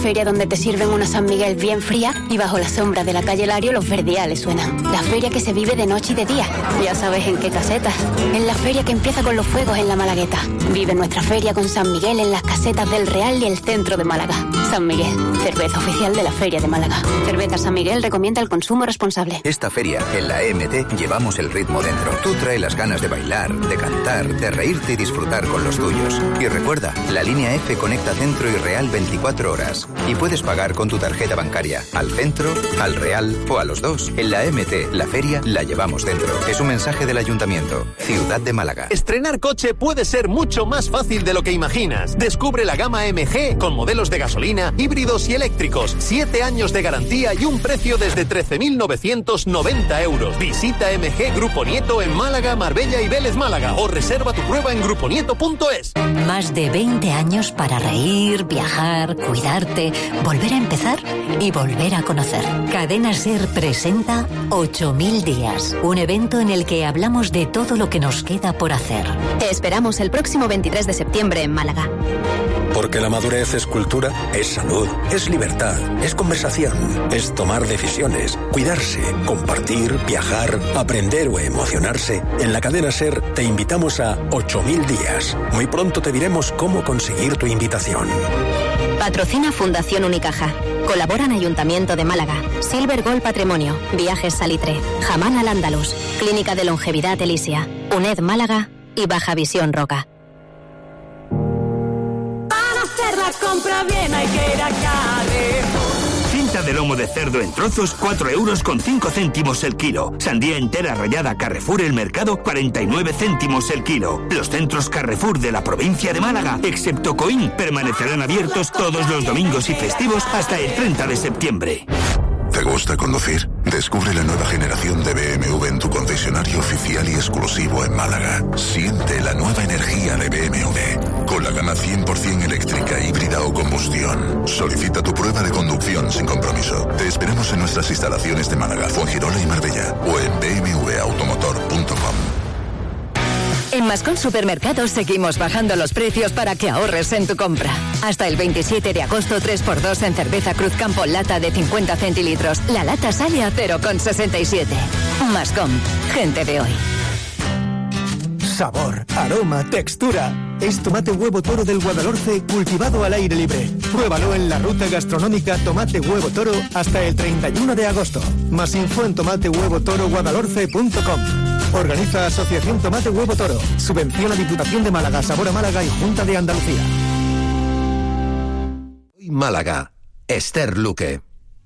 Feria donde te sirven una San Miguel bien fría y bajo la sombra de la calle Lario los verdiales suenan. La feria que se vive de noche y de día. Ya sabes en qué casetas. En la feria que empieza con los fuegos en la Malagueta. Vive nuestra feria con San Miguel en las casetas del Real y el centro de Málaga. San Miguel, cerveza oficial de la Feria de Málaga. Cerveza San Miguel recomienda el consumo responsable. Esta feria, en la EMT, llevamos el ritmo dentro. Tú trae las ganas de bailar, de cantar, de reírte y disfrutar con los tuyos. Y recuerda, la línea F conecta Centro y Real 24 horas. Y puedes pagar con tu tarjeta bancaria al Centro, al Real o a los dos. En la EMT, la feria la llevamos dentro. Es un mensaje del Ayuntamiento. Ciudad de Málaga. Estrenar coche puede ser mucho más fácil de lo que imaginas. Descubre la gama MG con modelos de gasolina, híbridos y eléctricos. 7 años de garantía y un precio desde 13.990 euros. Visita MG Grupo Nieto en Málaga, Marbella y Vélez Málaga o reserva tu prueba en gruponieto.es. Más de 20 años para reír, viajar, cuidarte, volver a empezar y volver a conocer. Cadena SER presenta 8000 días, un evento en el que hablamos de todo lo que nos queda por hacer. Te esperamos el próximo 23 de septiembre en Málaga. Porque la madurez es cultura, es salud, es libertad, es conversación, es tomar decisiones, cuidarse, compartir, viajar, aprender o emocionarse. En la cadena SER te invitamos a 8000 días. Muy pronto te diremos cómo conseguir tu invitación. Patrocina Fundación Unicaja. Colaboran Ayuntamiento de Málaga, Silver Gold Patrimonio, Viajes Salitre, Jamán al Andalus, Clínica de Longevidad Elisia, UNED Málaga y Baja Visión Roca. Para hacer la compra bien hay que ir a Carrefour. Cinta de lomo de cerdo en trozos, 4,05 euros el kilo. Sandía entera rallada Carrefour El Mercado, 49 céntimos el kilo. Los centros Carrefour de la provincia de Málaga, excepto Coín, permanecerán abiertos todos los domingos y festivos hasta el 30 de septiembre. ¿Te gusta conducir? Descubre la nueva generación de BMW en tu concesionario oficial y exclusivo en Málaga. Siente la nueva energía de BMW. Con la gama 100% eléctrica, híbrida o combustión. Solicita tu prueba de conducción sin compromiso. Te esperamos en nuestras instalaciones de Málaga, Fuengirola y Marbella o en bmwautomotor.com. En Mascón Supermercados seguimos bajando los precios para que ahorres en tu compra. Hasta el 27 de agosto, 3x2 en cerveza Cruz Campo lata de 50 centilitros. La lata sale a 0,67. Mascón, gente de hoy. Sabor, aroma, textura. Es tomate huevo toro del Guadalhorce cultivado al aire libre. Pruébalo en la ruta gastronómica Tomate Huevo Toro hasta el 31 de agosto. Más info en tomatehuevotoroguadalhorce.com. Organiza Asociación Tomate Huevo Toro. Subvenciona Diputación de Málaga, Sabor a Málaga y Junta de Andalucía. Málaga, Esther Luque.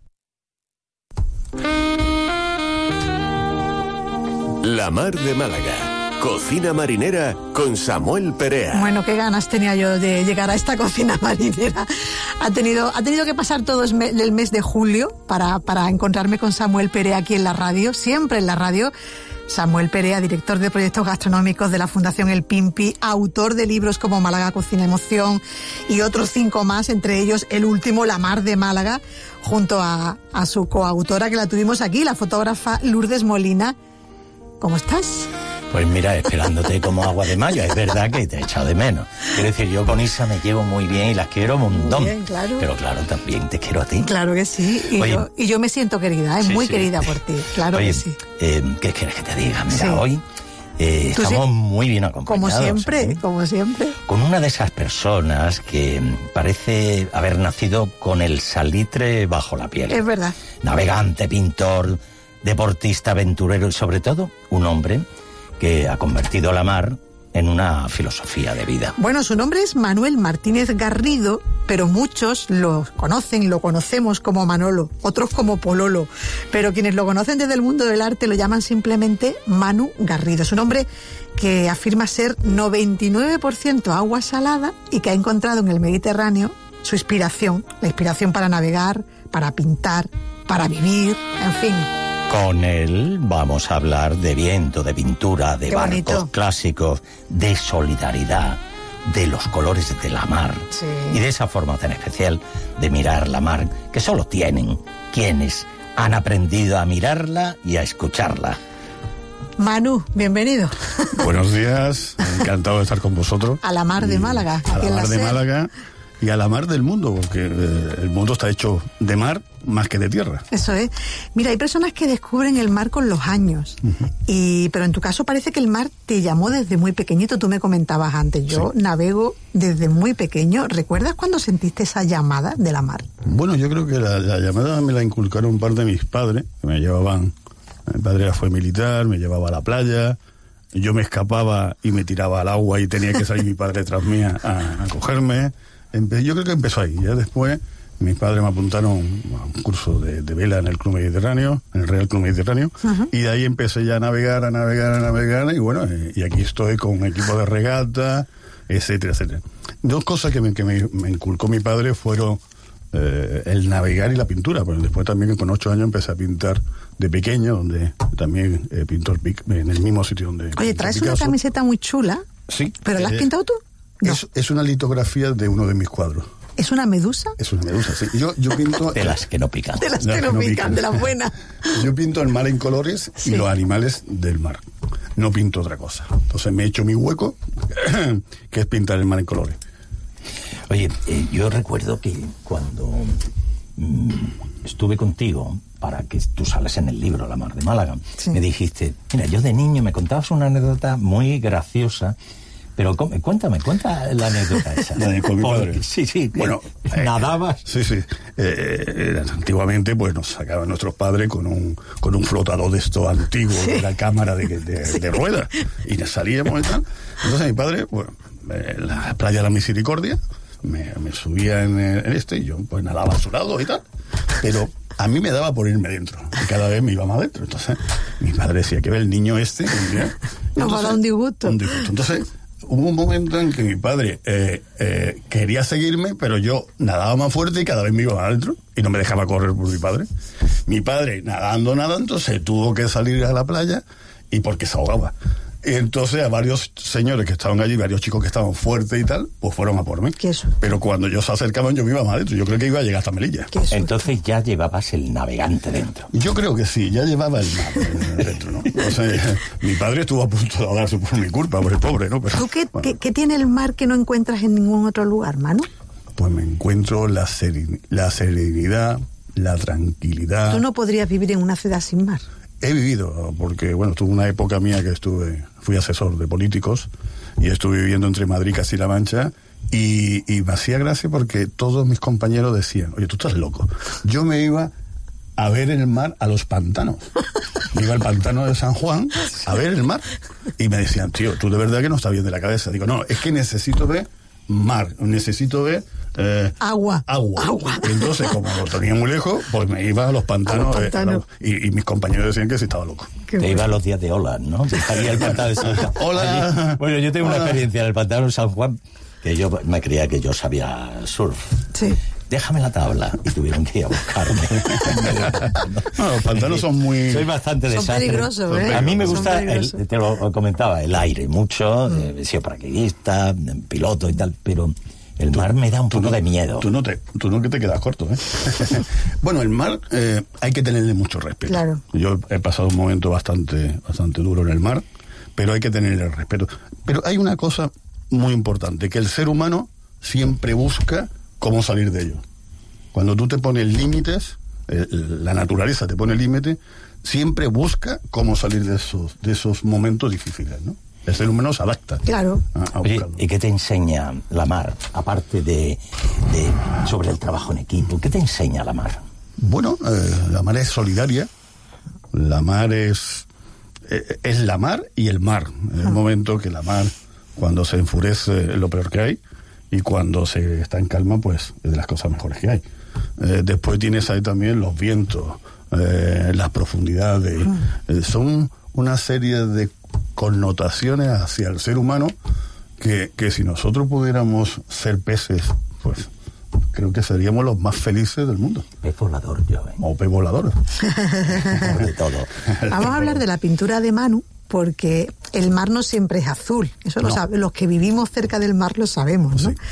La Mar de Málaga. Cocina marinera con Samuel Perea. Bueno, qué ganas tenía yo de llegar a esta cocina marinera. Ha tenido que pasar todo el mes de julio para encontrarme con Samuel Perea aquí en la radio, siempre en la radio. Samuel Perea, director de proyectos gastronómicos de la Fundación El Pimpi, autor de libros como Málaga Cocina Emoción y otros 5 más, entre ellos el último, La Mar de Málaga, junto a su coautora que la tuvimos aquí, la fotógrafa Lourdes Molina. ¿Cómo estás? Pues mira, esperándote como agua de mayo. Es verdad que te he echado de menos. Quiero decir, yo con Isa me llevo muy bien y las quiero un montón. Bien, claro. Pero claro, también te quiero a ti. Claro que sí. Y yo me siento querida, muy querida por ti. Claro que sí. ¿Qué quieres que te diga? Mira, hoy estamos muy bien acompañados. Como siempre. Con una de esas personas que parece haber nacido con el salitre bajo la piel. Es verdad. Navegante, pintor, deportista, aventurero y sobre todo un hombre que ha convertido la mar en una filosofía de vida. Bueno, su nombre es Manuel Martínez Garrido, pero muchos lo conocemos como Manolo, otros como Pololo, pero quienes lo conocen desde el mundo del arte lo llaman simplemente Manu Garrido. Es un hombre que afirma ser 99% agua salada y que ha encontrado en el Mediterráneo su inspiración, la inspiración para navegar, para pintar, para vivir, en fin. Con él vamos a hablar de viento, de pintura, de barcos clásicos, de solidaridad, de los colores de la mar y de esa forma tan especial de mirar la mar que solo tienen quienes han aprendido a mirarla y a escucharla. Manu, bienvenido. Buenos días, encantado de estar con vosotros. A la Mar de Málaga. A la Mar de Málaga. y a la mar del mundo, porque el mundo está hecho de mar más que de tierra. Eso es. Mira, hay personas que descubren el mar con los años, pero en tu caso parece que el mar te llamó desde muy pequeñito. Tú me comentabas antes, yo navego desde muy pequeño. ¿Recuerdas cuando sentiste esa llamada de la mar? Bueno, yo creo que la llamada me la inculcaron parte de mis padres, que me llevaban. Mi padre fue militar, me llevaba a la playa, yo me escapaba y me tiraba al agua y tenía que salir mi padre tras mía a cogerme. Yo creo que empezó ahí. Ya después mis padres me apuntaron a un curso de vela en el Club Mediterráneo, en el Real Club Mediterráneo, y de ahí empecé ya a navegar, y bueno, y aquí estoy con un equipo de regata, etcétera, etcétera. Dos cosas que me inculcó mi padre fueron el navegar y la pintura, pero después también con 8 años empecé a pintar de pequeño, donde también pintó en el mismo sitio donde... Oye, traes Picasso. Una camiseta muy chula. Sí. ¿Pero la has pintado tú? No. Es una litografía de uno de mis cuadros. ¿Es una medusa? Es una medusa, sí. Yo pinto... De las que no pican. De las que no pican, de las buenas. Yo pinto el mar en colores y los animales del mar. No pinto otra cosa. Entonces me he hecho mi hueco, que es pintar el mar en colores. Oye, yo recuerdo que cuando estuve contigo, para que tú sales en el libro La Mar de Málaga, me dijiste, mira, yo de niño me contabas una anécdota muy graciosa, pero cuenta la anécdota esa. La de con mi padre. Sí. Bueno, ¿nadabas? Sí. Antiguamente, pues nos sacaban nuestros padres con un flotador de esto antiguo, de la cámara de ruedas, y nos salíamos y tal. Entonces mi padre, bueno, en la playa de la Misericordia, me subía en y yo pues nadaba a su lado y tal, pero a mí me daba por irme dentro y cada vez me iba más dentro. Entonces mi padre decía que ve el niño nos va a dar un disgusto. Entonces hubo un momento en que mi padre quería seguirme, pero yo nadaba más fuerte y cada vez me iba más adentro y no me dejaba correr por mi padre. Mi padre nadando, entonces tuvo que salir a la playa y porque se ahogaba. Entonces a varios señores que estaban allí, varios chicos que estaban fuertes y tal, pues fueron a por mí. ¿Qué eso? Pero cuando ellos se acercaban yo me iba más adentro. Yo creo que iba a llegar hasta Melilla. Entonces ya llevabas el navegante dentro. Yo creo que sí, ya llevaba el mar dentro, ¿no? Entonces mi padre estuvo a punto de ahogarse por mi culpa, por el pobre, ¿no? Pero, ¿tú qué tiene el mar que no encuentras en ningún otro lugar, Manu? Pues me encuentro la serenidad, la tranquilidad. ¿Tú no podrías vivir en una ciudad sin mar? He vivido, porque bueno, tuve una época mía que fui asesor de políticos y estuve viviendo entre Madrid y Castilla-La Mancha y me hacía gracia porque todos mis compañeros decían, oye, tú estás loco. Yo me iba a ver el mar a los pantanos. Me iba al pantano de San Juan a ver el mar y me decían, tío, tú de verdad que no estás bien de la cabeza. Digo, no, es que necesito ver mar, necesito ver agua. Y entonces, como lo tenía muy lejos, pues me iba a los pantanos. Y mis compañeros decían que sí estaba loco. Te iba a los días de olas, ¿no? Estaría el pantano de San Juan. Hola. Bueno, yo tengo una experiencia en el pantano de San Juan que yo me creía que yo sabía surf. Sí. Déjame la tabla. Y tuvieron que ir a buscarme. No, los pantanos son muy... Soy bastante desastre. Peligrosos, ¿eh? A mí me gusta, te lo comentaba, el aire mucho. He sido paracaidista, piloto y tal, pero... El mar me da un poco de miedo. Tú no que te quedas corto, ¿eh? Bueno, el mar hay que tenerle mucho respeto. Claro. Yo he pasado un momento bastante duro en el mar, pero hay que tenerle respeto. Pero hay una cosa muy importante, que el ser humano siempre busca cómo salir de ello. Cuando tú te pones límites, la naturaleza te pone límites, siempre busca cómo salir de esos momentos difíciles, ¿no? El ser humano se adapta. Claro. Oye, ¿y qué te enseña la mar? Aparte de sobre el trabajo en equipo, ¿qué te enseña la mar? Bueno, la mar es solidaria. La mar es la mar y el mar. En el momento que la mar, cuando se enfurece, es lo peor que hay. Y cuando se está en calma, pues es de las cosas mejores que hay. Después tienes ahí también los vientos, las profundidades. Son una serie de connotaciones hacia el ser humano que si nosotros pudiéramos ser peces, pues creo que seríamos los más felices del mundo. Pez volador, yo. O pez volador. De todo. Vamos a hablar de la pintura de Manu, porque el mar no siempre es azul. Eso los que vivimos cerca del mar lo sabemos, ¿no? Sí.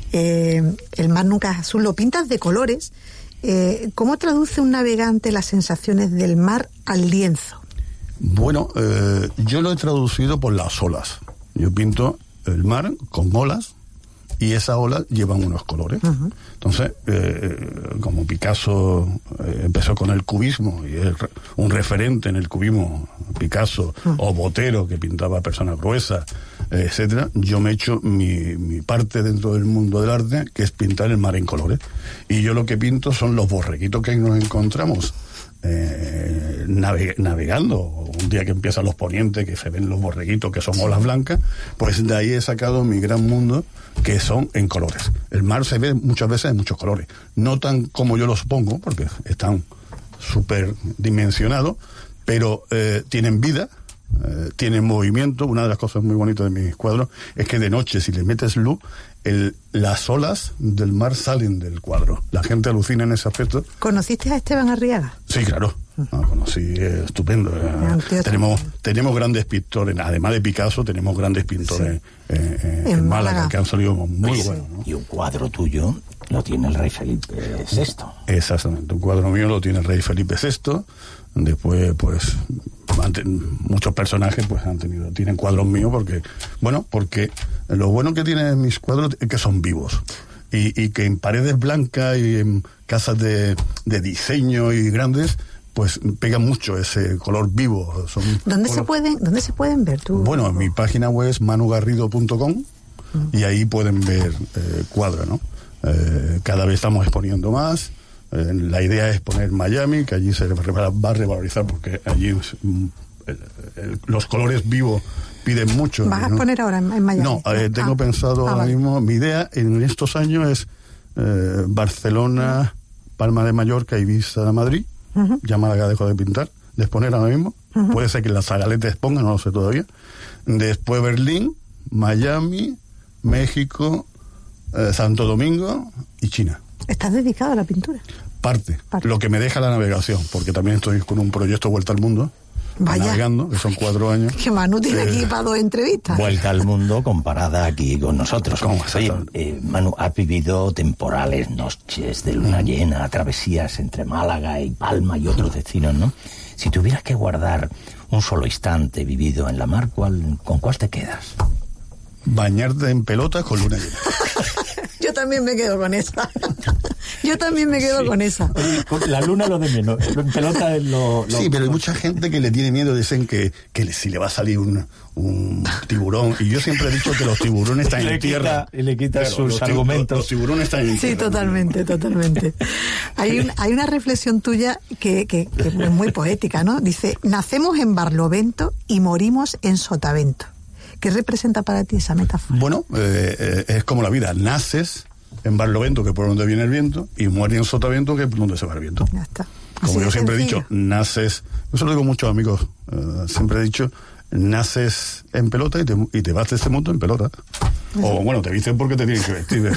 El mar nunca es azul. Lo pintas de colores. ¿Cómo traduce un navegante las sensaciones del mar al lienzo? Bueno, yo lo he traducido por las olas. Yo pinto el mar con olas y esas olas llevan unos colores. Entonces, como Picasso empezó con el cubismo y es un referente en el cubismo, Picasso, o Botero, que pintaba personas gruesas, etcétera, yo me he hecho mi parte dentro del mundo del arte, que es pintar el mar en colores. Y yo lo que pinto son los borreguitos que nos encontramos navegando, un día que empiezan los ponientes, que se ven los borreguitos que son olas blancas, pues de ahí he sacado mi gran mundo, que son en colores. El mar se ve muchas veces en muchos colores, no tan como yo los pongo, porque están súper dimensionados, pero tienen vida, tienen movimiento. Una de las cosas muy bonitas de mis cuadros es que de noche, si le metes luz, las olas del mar salen del cuadro. La gente alucina en ese aspecto. ¿Conociste a Esteban Arriaga? Sí, claro. Conocí, estupendo. Tenemos grandes pintores, además de Picasso, tenemos grandes pintores en Málaga que han salido muy buenos, ¿no? Y un cuadro tuyo lo tiene el rey Felipe VI. Exactamente, un cuadro mío lo tiene el rey Felipe VI. Después, pues, muchos personajes pues tienen cuadros míos, porque lo bueno que tienen mis cuadros es que son vivos. Y que en paredes blancas y en casas de diseño y grandes, pues pega mucho ese color vivo. ¿Dónde se pueden ver tú? Bueno, mi página web es manugarrido.com y ahí pueden ver cuadros, ¿no? Cada vez estamos exponiendo más. La idea es poner Miami, que allí se va a revalorizar, porque allí los colores vivos piden mucho. ¿Vas a exponer ahora en Miami? No, tengo pensado ahora mismo, mi idea en estos años es Barcelona, Palma de Mallorca, Ibiza, Madrid. Ya Málaga dejó de pintar, de exponer ahora mismo. Puede ser que la Zagaleta exponga, no lo sé todavía. Después Berlín, Miami, México, Santo Domingo y China. ¿Estás dedicado a la pintura? Parte. Lo que me deja la navegación, porque también estoy con un proyecto Vuelta al Mundo. Vaya. Navegando, que son 4 años. Que Manu tiene aquí para 2 entrevistas. Vuelta al Mundo comparada aquí con nosotros. Oye, Manu, has vivido temporales, noches de luna llena, travesías entre Málaga y Palma y otros destinos, ¿no? Si tuvieras que guardar un solo instante vivido en la mar, ¿con cuál te quedas? Bañarte en pelotas con luna llena. Yo también me quedo con esa. Con esa. La luna lo de menos. En pelota es lo... Sí, pero hay mucha gente que le tiene miedo, dicen que si le va a salir un tiburón. Y yo siempre he dicho que los tiburones están en tierra. Y le quita sus argumentos. Los tiburones están en tierra. Sí, totalmente. Hay una reflexión tuya que es muy poética, ¿no? Dice, nacemos en Barlovento y morimos en Sotavento. ¿Qué representa para ti esa metáfora? Bueno, es como la vida. Naces en Barlovento, que es por donde viene el viento, y mueres en Sotavento, que es por donde se va el viento. Ya está. Como yo siempre he dicho, naces... Eso lo digo a muchos amigos. Siempre he dicho, naces en pelota y te vas de este mundo en pelota. O bueno, te visten porque te tienen que vestir.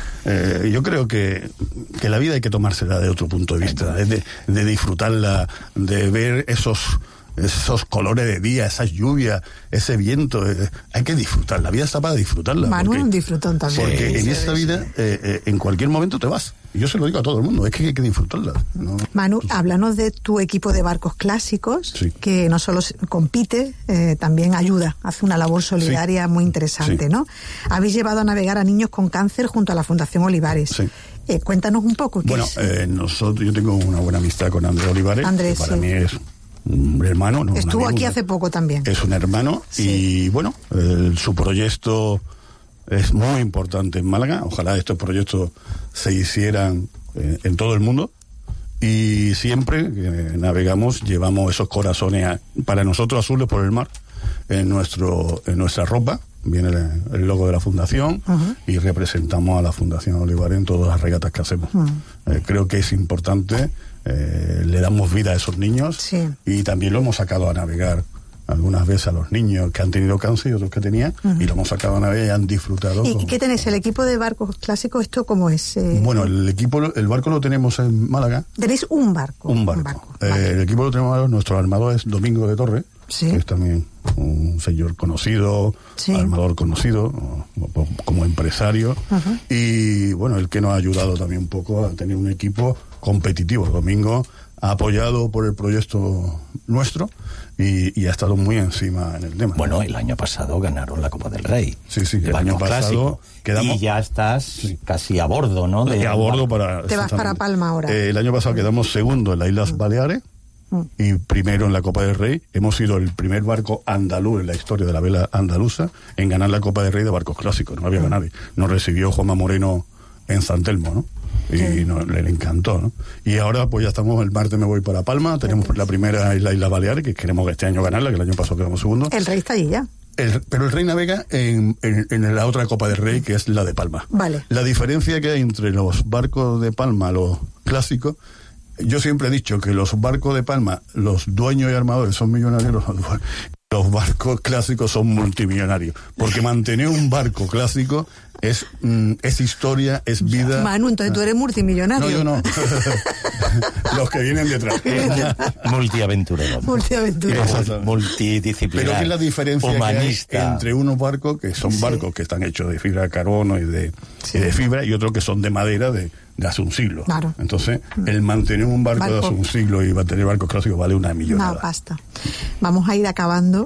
Yo creo que la vida hay que tomársela de otro punto de vista, de disfrutarla, de ver esos colores de día, esas lluvias, ese viento. Hay que disfrutar, la vida está para disfrutarla. Manu, un disfrutón también. Porque en esta vida, en cualquier momento te vas. Y yo se lo digo a todo el mundo, es que hay que disfrutarla, ¿no? Manu, háblanos de tu equipo de barcos clásicos, que no solo compite, también ayuda, hace una labor solidaria muy interesante, ¿no? Habéis llevado a navegar a niños con cáncer junto a la Fundación Olivares. Sí. Cuéntanos un poco. Bueno, yo tengo una buena amistad con Andrés Olivares. Andrés, para mí es un hermano. No, estuvo aquí hace poco también. Es un hermano y bueno, su proyecto es muy importante en Málaga. Ojalá estos proyectos se hicieran en todo el mundo. Y siempre que navegamos llevamos esos corazones para nosotros azules por el mar en nuestra ropa. Viene el logo de la fundación y representamos a la Fundación Olivares en todas las regatas que hacemos. Creo que es importante. Le damos vida a esos niños y también lo hemos sacado a navegar algunas veces a los niños que han tenido cáncer y otros que tenían y lo hemos sacado a navegar y han disfrutado. ¿Y qué tenéis? ¿El equipo de barcos clásicos? ¿Esto cómo es? Bueno, el barco lo tenemos en Málaga. ¿Tenéis un barco? Un barco. Vale. El equipo lo tenemos, nuestro armador es Domingo de Torre, que es también un un señor conocido, armador conocido, como empresario, y bueno, el que nos ha ayudado también un poco a tener un equipo competitivo. El domingo ha apoyado por el proyecto nuestro y ha estado muy encima en el tema. Bueno, el año pasado ganaron la Copa del Rey. Sí, el año pasado quedamos... Y ya estás casi a bordo, ¿no? A bordo para... Te vas para Palma ahora. El año pasado quedamos segundo en las Islas Baleares y primero en la Copa del Rey. Hemos sido el primer barco andaluz en la historia de la vela andaluza en ganar la Copa del Rey de barcos clásicos. No había nadie. Nos recibió Juanma Moreno en San Telmo, ¿no? Y le encantó, ¿no? Y ahora pues ya estamos, el martes me voy para Palma, tenemos la primera en la Isla Baleares, que queremos este año ganarla, que el año pasado quedamos segundo. El Rey está allí ya. Pero el Rey navega en la otra Copa del Rey, que es la de Palma. Vale. La diferencia que hay entre los barcos de Palma, los clásicos, yo siempre he dicho que los barcos de Palma, los dueños y armadores son millonarios, los barcos clásicos son multimillonarios, porque mantener un barco clásico es historia, es vida. Manu, entonces tú eres multimillonario. No, yo no. Los que vienen detrás. Multiaventurero. Multidisciplinar. Pero ¿qué es la diferencia humanista que hay entre unos barcos que son barcos que están hechos de fibra de carbono y de fibra, y otros que son de madera de hace un siglo? Claro. Entonces, el mantener un barco de hace un siglo y mantener barcos clásicos vale una millonada. Una pasta. Vamos a ir acabando.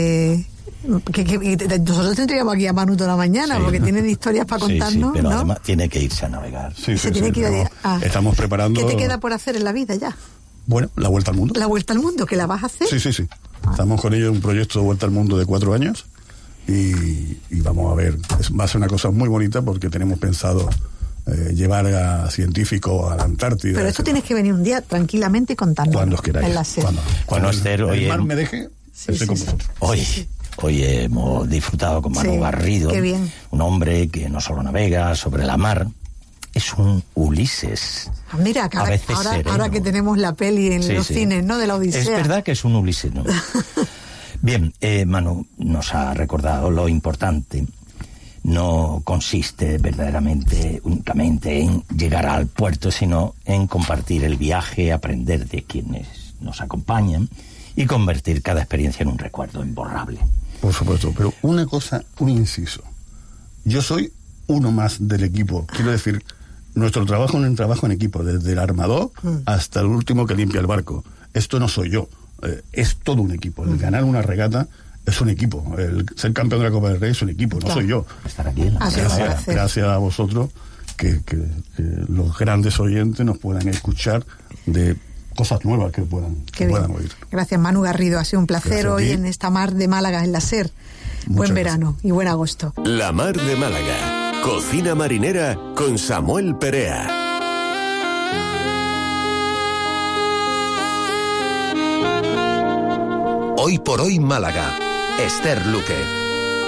Nosotros tendríamos aquí a Manu toda la mañana porque tienen historias para contarnos. Pero ¿no? además tiene que irse a navegar. Tiene que ir estamos preparando. ¿Qué te queda por hacer en la vida ya? Bueno, la vuelta al mundo. ¿La vuelta al mundo? ¿Que la vas a hacer? Sí. Estamos con ellos en un proyecto de vuelta al mundo de 4 años y vamos a ver. Va a ser una cosa muy bonita porque tenemos pensado llevar a científicos a la Antártida. Pero esto tienes que venir un día tranquilamente y contarnos. Cuando os queráis. Cuando el mar me deje, estoy con vosotros. Hoy hemos disfrutado con Manu Garrido, un hombre que no solo navega sobre la mar, es un Ulises. Mira, ahora que tenemos la peli en los cines, ¿no? De la Odisea. Es verdad que es un Ulises, ¿no? Bien, Manu nos ha recordado lo importante. No consiste verdaderamente únicamente en llegar al puerto, sino en compartir el viaje, aprender de quienes nos acompañan y convertir cada experiencia en un recuerdo imborrable. Por supuesto, pero una cosa, un inciso. Yo soy uno más del equipo. Quiero decir, nuestro trabajo es un trabajo en equipo, desde el armador hasta el último que limpia el barco. Esto no soy yo, es todo un equipo. El ganar una regata es un equipo. El ser campeón de la Copa del Rey es un equipo, no soy yo. Estar aquí en la gracias a vosotros, que los grandes oyentes nos puedan escuchar de cosas nuevas que puedan oír. Gracias, Manu Garrido. Ha sido un placer hoy en esta mar de Málaga, en la SER. Buen verano y buen agosto. La mar de Málaga. Cocina marinera con Samuel Perea. Hoy por hoy Málaga. Esther Luque.